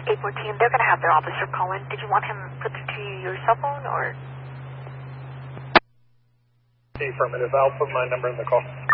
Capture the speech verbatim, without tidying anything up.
eight fourteen. They're going to have their officer call in. Did you want him put through to your cell phone or? Affirmative. I'll put my number in the call.